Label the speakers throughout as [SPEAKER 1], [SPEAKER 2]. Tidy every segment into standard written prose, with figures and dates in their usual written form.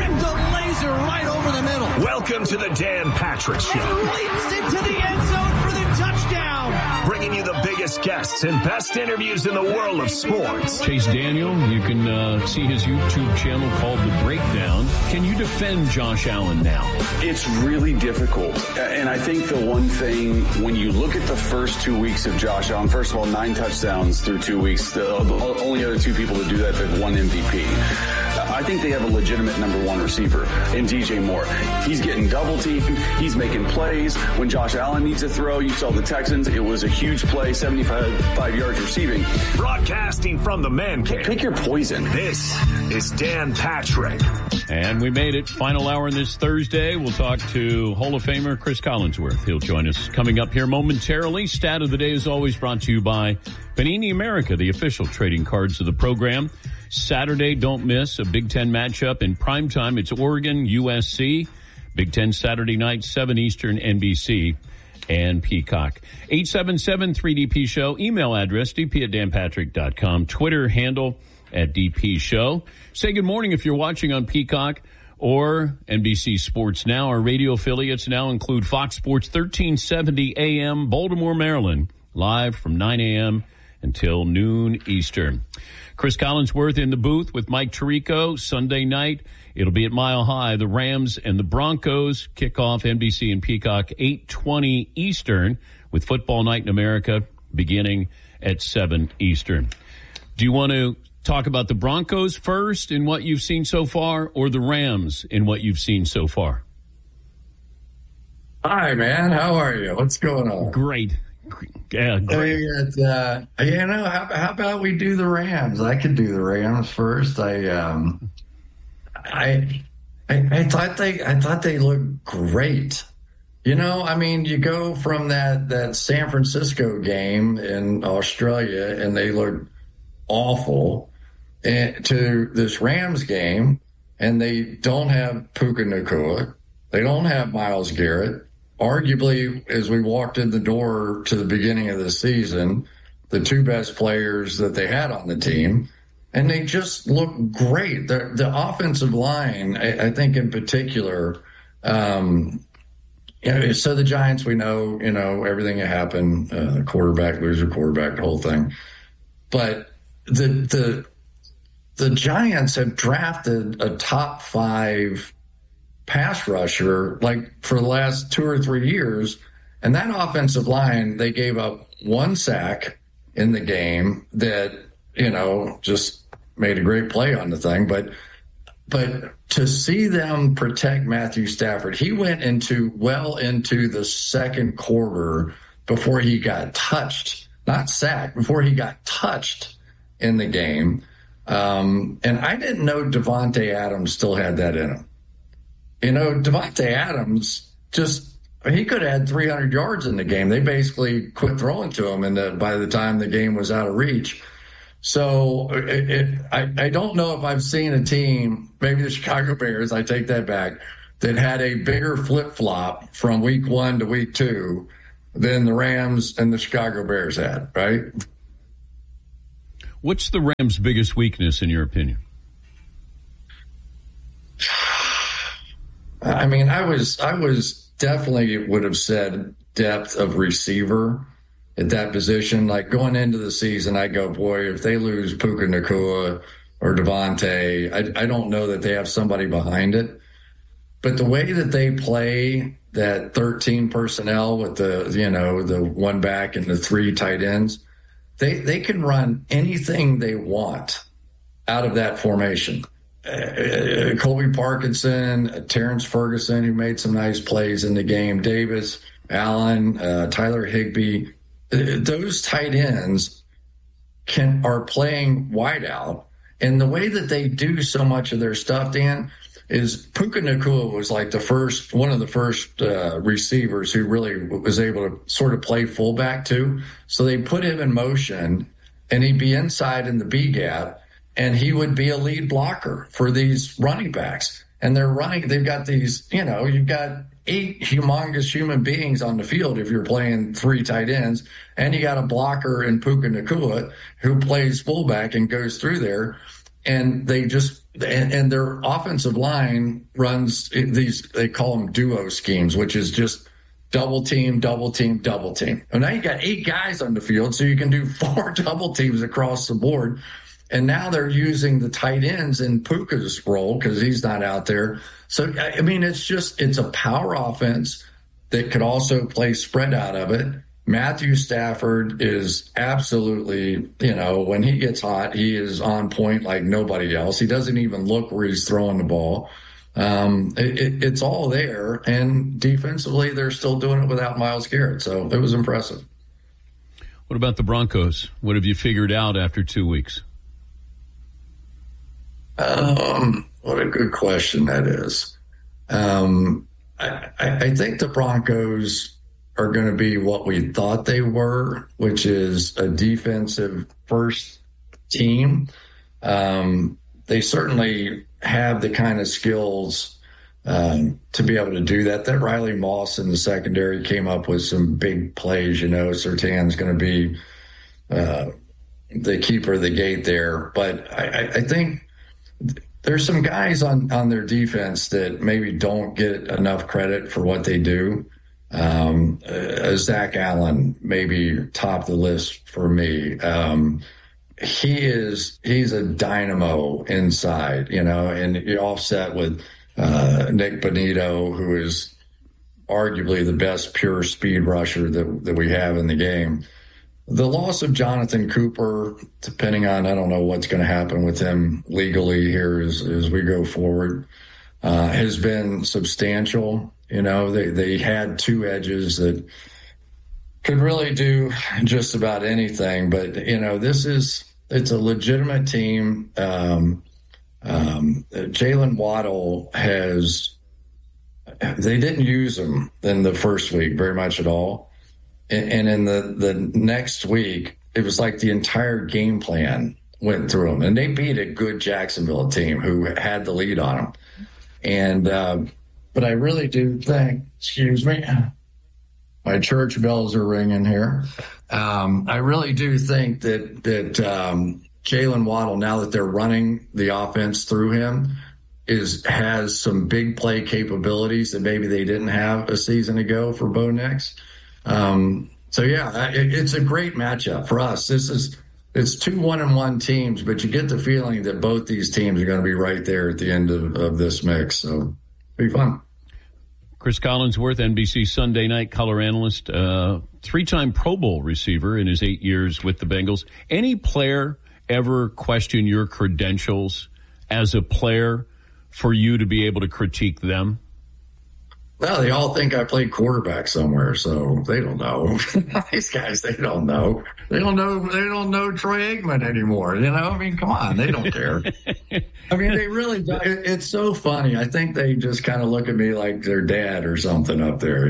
[SPEAKER 1] Timed the laser right over the middle.
[SPEAKER 2] Welcome to the Dan Patrick Show.
[SPEAKER 1] And leaps into the end zone for the touchdown.
[SPEAKER 2] Bringing you the biggest guests and best interviews in the world of sports.
[SPEAKER 3] Chase Daniel, you can see his YouTube channel called The Breakdown. Can you defend Josh Allen now?
[SPEAKER 4] It's really difficult. And I think the one thing, when you look at the first 2 weeks of Josh Allen, first of all, 9 touchdowns through 2 weeks. The only other 2 people to do that have won MVP. I think they have a legitimate number 1 receiver in DJ Moore. He's getting double teamed. He's making plays. When Josh Allen needs to throw, you saw the Texans. It was a huge play, 75 yards receiving.
[SPEAKER 2] Broadcasting from the man cave.
[SPEAKER 4] Pick your poison.
[SPEAKER 2] This is Dan Patrick.
[SPEAKER 3] And we made it. Final hour this Thursday. We'll talk to Hall of Famer Chris Collinsworth. He'll join us coming up here momentarily. Stat of the day is always brought to you by Panini America, the official trading cards of the program. Saturday, don't miss a Big Ten matchup in primetime. It's Oregon, USC. Big Ten Saturday night, 7 Eastern, NBC and Peacock. 877-3DP Show. Email address, dp@danpatrick.com. Twitter handle @DP Show. Say good morning if you're watching on Peacock or NBC Sports Now. Our radio affiliates now include Fox Sports 1370 AM, Baltimore, Maryland, live from 9 a.m. until noon Eastern. Chris Collinsworth in the booth with Mike Tirico. Sunday night, it'll be at Mile High. The Rams and the Broncos kick off NBC and Peacock 8:20 Eastern with Football Night in America beginning at 7 Eastern. Do you want to talk about the Broncos first in what you've seen so far, or the Rams in what you've seen so far?
[SPEAKER 5] Hi, man. How are you? What's going on?
[SPEAKER 3] Great. Yeah, great.
[SPEAKER 5] How about we do the Rams? I could do the Rams first. I thought they looked great. You know, I mean, you go from that San Francisco game in Australia and they looked awful, to this Rams game, and they don't have Puka Nacua. They don't have Myles Garrett. Arguably, as we walked in the door to the beginning of the season, the 2 best players that they had on the team, and they just look great. The offensive line, I think in particular, so the Giants, we know, everything that happened, quarterback, loser quarterback, the whole thing. But the Giants have drafted a top 5 pass rusher like for the last 2 or 3 years, and that offensive line, they gave up 1 sack in the game that just made a great play on the thing, but to see them protect Matthew Stafford, he went into the second quarter before he got touched, not sacked, before he got touched in the game, and I didn't know Davante Adams still had that in him. Davante Adams he could have had 300 yards in the game. They basically quit throwing to him by the time the game was out of reach. So I don't know if I've seen a team, maybe the Chicago Bears, I take that back, that had a bigger flip-flop from week 1 to week 2 than the Rams and the Chicago Bears had, right?
[SPEAKER 3] What's the Rams' biggest weakness in your opinion?
[SPEAKER 5] I mean, I was definitely would have said depth of receiver at that position. Like going into the season, I go, boy, if they lose Puka Nacua or Davante, I don't know that they have somebody behind it. But the way that they play that 13 personnel with the 1 back and the 3 tight ends, they can run anything they want out of that formation. Colby Parkinson, Terrence Ferguson, who made some nice plays in the game, Davis, Allen, Tyler Higbee, those tight ends are playing wide out. And the way that they do so much of their stuff, Dan, is Puka Nacua was like one of the first receivers who really was able to sort of play fullback too. So they put him in motion, and he'd be inside in the B gap, and he would be a lead blocker for these running backs. And they've got these, you've got 8 humongous human beings on the field if you're playing 3 tight ends, and you got a blocker in Puka Nacua who plays fullback and goes through there. and they just and their offensive line runs these, they call them duo schemes, which is just double team, double team, double team. And now you got 8 guys on the field, so you can do 4 double teams across the board. And now they're using the tight ends in Puka's role because he's not out there. So, I mean, it's a power offense that could also play spread out of it. Matthew Stafford is absolutely, when he gets hot, he is on point like nobody else. He doesn't even look where he's throwing the ball. It's all there. And defensively, they're still doing it without Myles Garrett. So it was impressive.
[SPEAKER 3] What about the Broncos? What have you figured out after 2 weeks?
[SPEAKER 5] What a good question that is. I think the Broncos are going to be what we thought they were, which is a defensive first team. They certainly have the kind of skills to be able to do that. That Riley Moss in the secondary came up with some big plays. Surtain's going to be the keeper of the gate there. But I think there's some guys on their defense that maybe don't get enough credit for what they do. Zach Allen maybe top the list for me. He's a dynamo inside, and you're offset with Nick Bonito, who is arguably the best pure speed rusher that we have in the game. The loss of Jonathan Cooper, depending on, I don't know what's going to happen with him legally here as we go forward, has been substantial. They had 2 edges that could really do just about anything. But, it's a legitimate team. Jalen Waddle they didn't use him in the first week very much at all. And in the next week, it was like the entire game plan went through them. And they beat a good Jacksonville team who had the lead on them. And but I really do think, excuse me, my church bells are ringing here. I really do think that Jalen Waddle, now that they're running the offense through him, has some big play capabilities that maybe they didn't have a season ago for Bo Nix. So yeah, it's a great matchup for us. It's 2 1-1 teams, but you get the feeling that both these teams are going to be right there at the end of this mix. So it'll be fun.
[SPEAKER 3] Chris Collinsworth, NBC Sunday Night color analyst, 3-time Pro Bowl receiver in his 8 years with the Bengals. Any player ever question your credentials as a player for you to be able to critique them?
[SPEAKER 5] Well, they all think I played quarterback somewhere, so they don't know. These guys, they don't know. They don't know Troy Aikman anymore. I mean, come on, they don't care. I mean, they really don't. It's so funny. I think they just kind of look at me like their dad or something up there.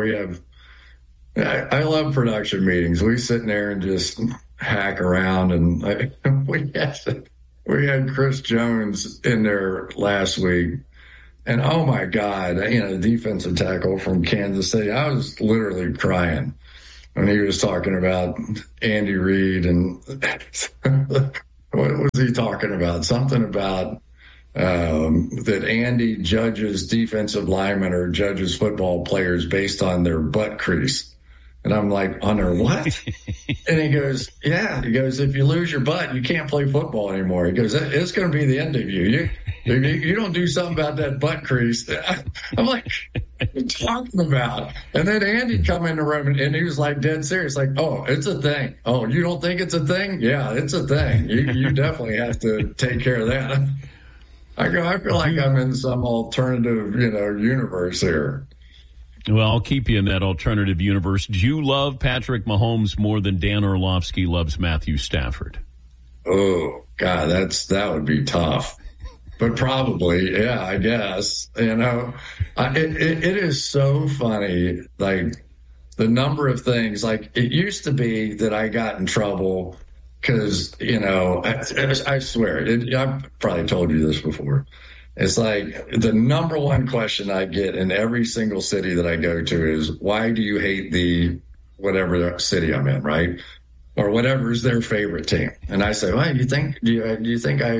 [SPEAKER 5] I love production meetings. We sit in there and just hack around, and we had Chris Jones in there last week. And, oh, my God, the defensive tackle from Kansas City, I was literally crying when he was talking about Andy Reid. And what was he talking about? Something about that Andy judges defensive linemen or judges football players based on their butt crease. And I'm like, on their what? And he goes, if you lose your butt, you can't play football anymore. He goes, it's going to be the end of you. You don't do something about that butt crease. I'm like, what are you talking about? And then Andy come in the room and he was like dead serious, like, oh, it's a thing. Oh, you don't think it's a thing? Yeah, it's a thing. You definitely have to take care of that. I feel like I'm in some alternative, universe here.
[SPEAKER 3] Well, I'll keep you in that alternative universe. Do you love Patrick Mahomes more than Dan Orlovsky loves Matthew Stafford?
[SPEAKER 5] Oh, God, that would be tough. But probably, yeah, I guess. It is so funny, like the number of things. Like it used to be that I got in trouble because, I swear, I've probably told you this before. It's like the number one question I get in every single city that I go to is, why do you hate the whatever city I'm in, right? Or whatever is their favorite team. And I say, well, do you think I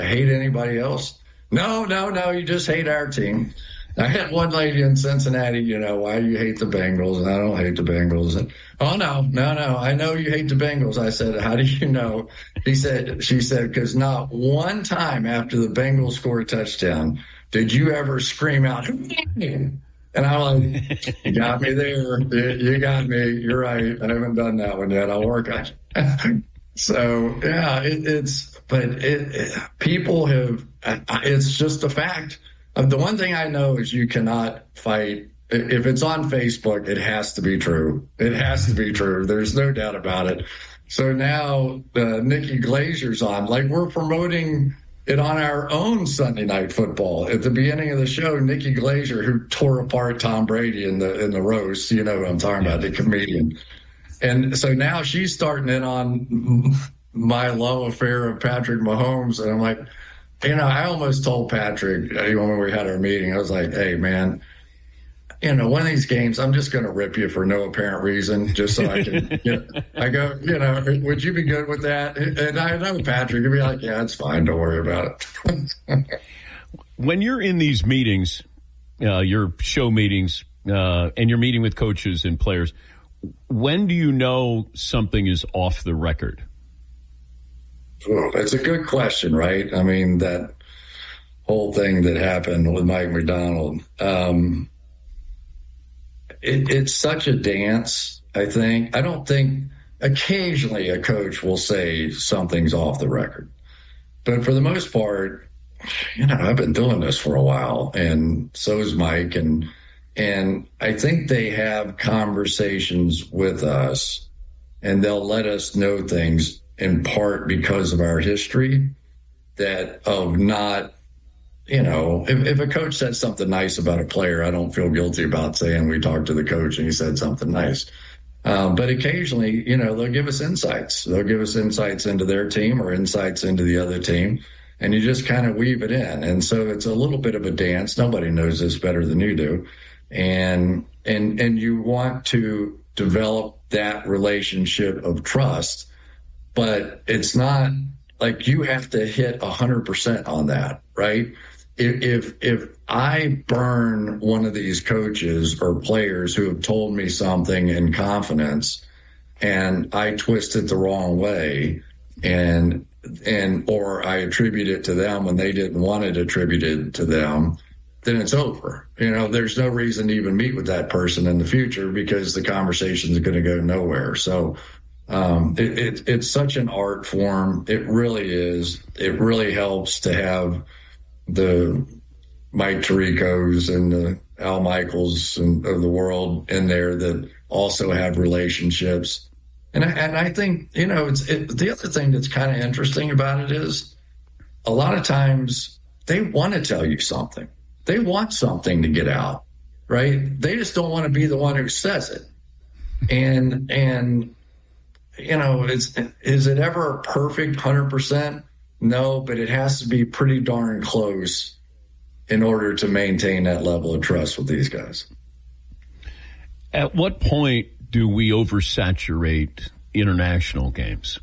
[SPEAKER 5] hate anybody else? No, you just hate our team. I had one lady in Cincinnati, why you hate the Bengals? And I don't hate the Bengals. And, oh, no, I know you hate the Bengals. I said, how do you know? She said, because not one time after the Bengals scored a touchdown did you ever scream out, and I'm like, you got me there. You got me. You're right. I haven't done that one yet. I'll work on it. So, yeah, people have, it's just a fact. The one thing I know is you cannot fight. If it's on Facebook, it has to be true. It has to be true. There's no doubt about it. So now Nikki Glazer's on. Like, we're promoting it on our own Sunday Night Football. At the beginning of the show, Nikki Glazer, who tore apart Tom Brady in the roast, you know what I'm talking about, the comedian. And so now she's starting it on my love affair of Patrick Mahomes. And I'm like, I almost told Patrick when we had our meeting, I was like, hey, man, one of these games, I'm just going to rip you for no apparent reason, just so I can, I go, would you be good with that? And I know Patrick would be like, yeah, it's fine. Don't worry about it.
[SPEAKER 3] When you're in these meetings, your show meetings, and you're meeting with coaches and players, when do you know something is off the record?
[SPEAKER 5] Well, it's a good question, right? I mean, that whole thing that happened with Mike McDonald, it's such a dance, I think. I don't think occasionally a coach will say something's off the record. But for the most part, I've been doing this for a while, and so is Mike. And I think they have conversations with us, and they'll let us know things in part because of our history that of not, if a coach says something nice about a player, I don't feel guilty about saying we talked to the coach and he said something nice. But occasionally, they'll give us insights. They'll give us insights into their team or insights into the other team, and you just kind of weave it in. And so it's a little bit of a dance. Nobody knows this better than you do. And you want to develop that relationship of trust, but it's not like you have to hit 100% on that, right? If I burn one of these coaches or players who have told me something in confidence and I twist it the wrong way or I attribute it to them when they didn't want it attributed to them, then it's over. There's no reason to even meet with that person in the future because the conversation is going to go nowhere. So it's such an art form. It really is. It really helps to have the Mike Tiricos and the Al Michaels of the world in there that also have relationships. And I think, the other thing that's kind of interesting about it is a lot of times they want to tell you something. They want something to get out, right? They just don't want to be the one who says it. And is it ever a perfect 100%? No, but it has to be pretty darn close in order to maintain that level of trust with these guys.
[SPEAKER 3] At what point do we oversaturate international games?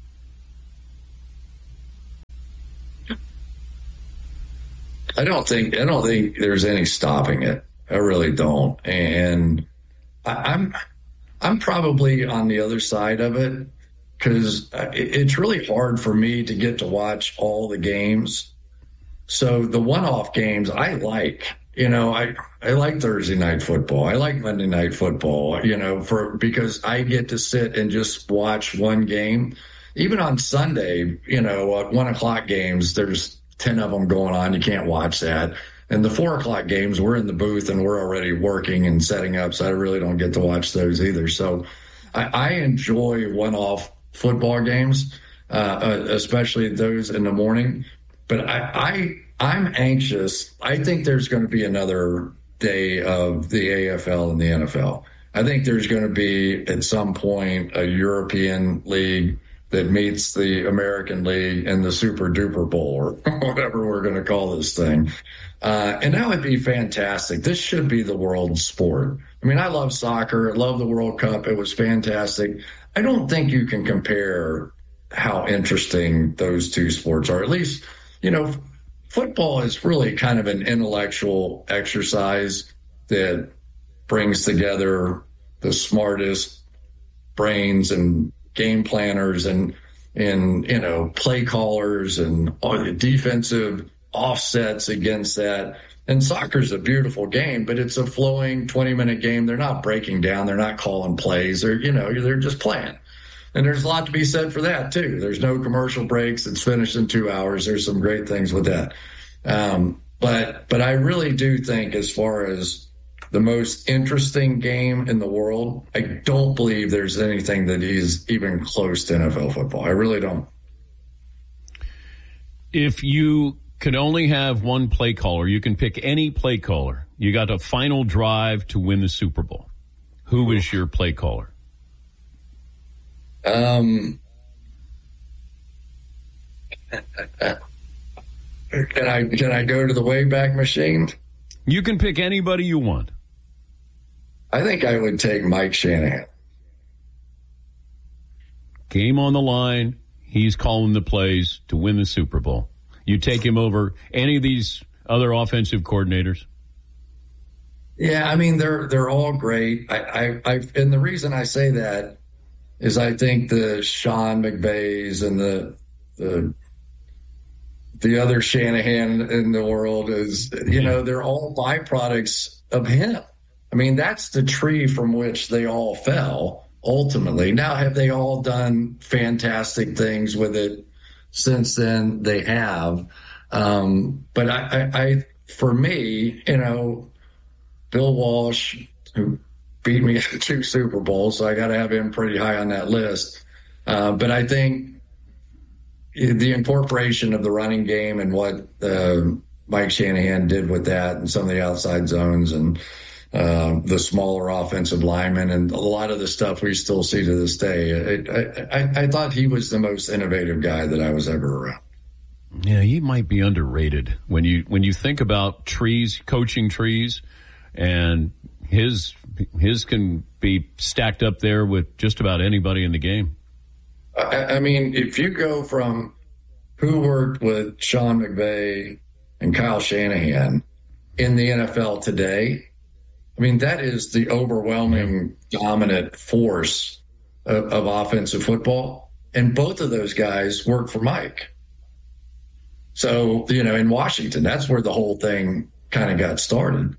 [SPEAKER 5] I don't think there's any stopping it. I really don't. And I'm probably on the other side of it because it's really hard for me to get to watch all the games. So the one-off games I like. I like Thursday night football. I like Monday night football, because I get to sit and just watch one game. Even on Sunday, at 1:00 games, there's 10 of them going on. You can't watch that. And the 4:00 games, we're in the booth and we're already working and setting up. So I really don't get to watch those either. So I enjoy one-off football games, especially those in the morning. But I'm anxious. I think there's going to be another day of the AFL and the NFL. I think there's going to be at some point a European league that meets the American League in the Super Duper Bowl or whatever we're going to call this thing. And that would be fantastic. This should be the world sport. I mean, I love soccer. I love the World Cup. It was fantastic. I don't think you can compare how interesting those two sports are, at least football is really kind of an intellectual exercise that brings together the smartest brains and game planners and play callers and all the defensive offsets against that. And soccer's a beautiful game, but it's a flowing 20-minute game. They're not breaking down. They're not calling plays. They're just playing. And there's a lot to be said for that, too. There's no commercial breaks. It's finished in 2 hours. There's some great things with that. But I really do think, as far as the most interesting game in the world, I don't believe there's anything that is even close to NFL football. I really don't.
[SPEAKER 3] If you could only have one play caller, you can pick any play caller. You got a final drive to win the Super Bowl. Who is your play caller?
[SPEAKER 5] Can I go to the Wayback Machine?
[SPEAKER 3] You can pick anybody you want.
[SPEAKER 5] I think I would take Mike Shanahan.
[SPEAKER 3] Game on the line. He's calling the plays to win the Super Bowl. You take him over any of these other offensive coordinators?
[SPEAKER 5] Yeah, I mean, they're all great. And the reason I say that is I think the Sean McVays and the other Shanahan in the world is, they're all byproducts of him. I mean, that's the tree from which they all fell, ultimately. Now, have they all done fantastic things with it since then? They have. But I for me, Bill Walsh, who beat me at 2 Super Bowls, so I got to have him pretty high on that list. But I think the incorporation of the running game and what Mike Shanahan did with that and some of the outside zones and the smaller offensive linemen and a lot of the stuff we still see to this day, I thought he was the most innovative guy that I was ever around.
[SPEAKER 3] Yeah, he might be underrated when you think about trees, coaching trees, and his can be stacked up there with just about anybody in the game.
[SPEAKER 5] I mean, if you go from who worked with Sean McVay and Kyle Shanahan in the NFL today, I mean, that is the overwhelming dominant force of offensive football. And both of those guys work for Mike. So, in Washington, that's where the whole thing kind of got started.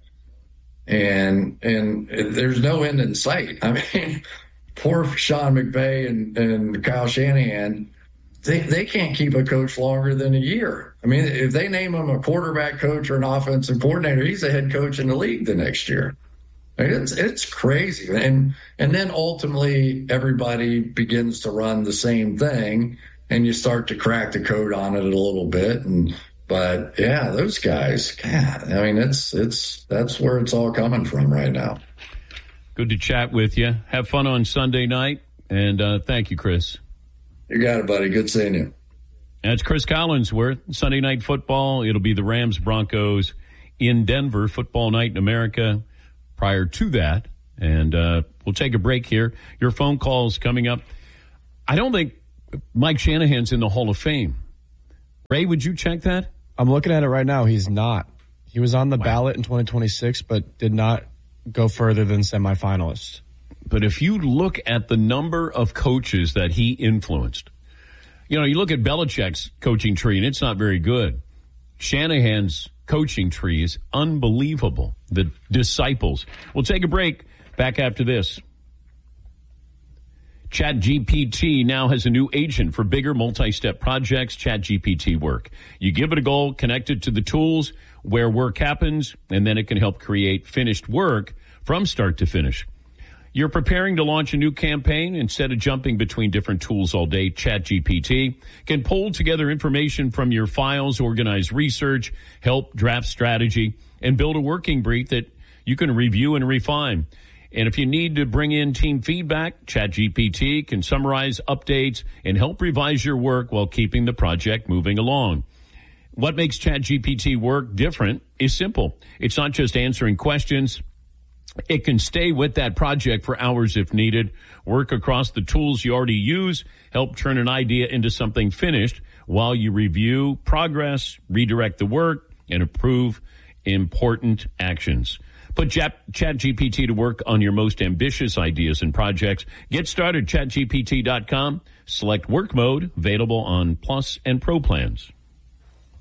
[SPEAKER 5] And there's no end in sight. I mean, poor Sean McVay and Kyle Shanahan, they can't keep a coach longer than a year. I mean, if they name him a quarterback coach or an offensive coordinator, he's a head coach in the league the next year. I mean, it's crazy. And then ultimately everybody begins to run the same thing and you start to crack the code on it a little bit. But yeah, those guys, God, I mean, that's where it's all coming from right now.
[SPEAKER 3] Good to chat with you. Have fun on Sunday night. And thank you, Chris.
[SPEAKER 5] You got it, buddy. Good seeing you.
[SPEAKER 3] That's Chris Collinsworth. Sunday Night Football. It'll be the Rams-Broncos in Denver. Football night in America prior to that. And we'll take a break here. Your phone calls coming up. I don't think Mike Shanahan's in the Hall of Fame. Ray, would you check that?
[SPEAKER 6] I'm looking at it right now. He's not. He was on the ballot in 2026, but did not go further than semifinalists.
[SPEAKER 3] But if you look at the number of coaches that he influenced, you look at Belichick's coaching tree, and it's not very good. Shanahan's coaching tree is unbelievable. The disciples. We'll take a break. Back after this. ChatGPT now has a new agent for bigger multi-step projects, ChatGPT Work. You give it a go, connect it to the tools where work happens, and then it can help create finished work from start to finish. You're preparing to launch a new campaign. Instead of jumping between different tools all day, ChatGPT can pull together information from your files, organize research, help draft strategy, and build a working brief that you can review and refine. And if you need to bring in team feedback, ChatGPT can summarize updates and help revise your work while keeping the project moving along. What makes ChatGPT Work different is simple. It's not just answering questions. It can stay with that project for hours if needed, work across the tools you already use, help turn an idea into something finished while you review progress, redirect the work, and approve important actions. Put ChatGPT to work on your most ambitious ideas and projects. Get started, ChatGPT.com. Select work mode, available on Plus and Pro plans.